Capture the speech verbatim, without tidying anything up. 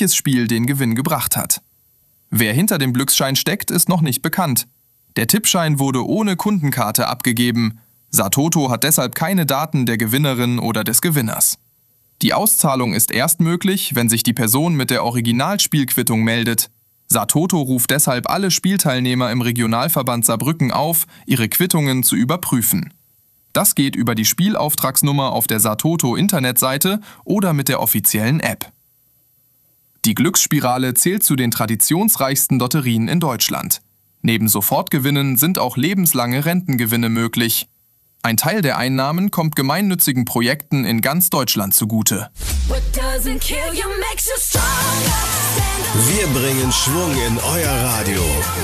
welches Spiel den Gewinn gebracht hat. Wer hinter dem Glücksschein steckt, ist noch nicht bekannt. Der Tippschein wurde ohne Kundenkarte abgegeben. Satoto hat deshalb keine Daten der Gewinnerin oder des Gewinners. Die Auszahlung ist erst möglich, wenn sich die Person mit der Originalspielquittung meldet. Satoto ruft deshalb alle Spielteilnehmer im Regionalverband Saarbrücken auf, ihre Quittungen zu überprüfen. Das geht über die Spielauftragsnummer auf der Satoto-Internetseite oder mit der offiziellen App. Die Glücksspirale zählt zu den traditionsreichsten Lotterien in Deutschland. Neben Sofortgewinnen sind auch lebenslange Rentengewinne möglich. Ein Teil der Einnahmen kommt gemeinnützigen Projekten in ganz Deutschland zugute. Wir bringen Schwung in euer Radio.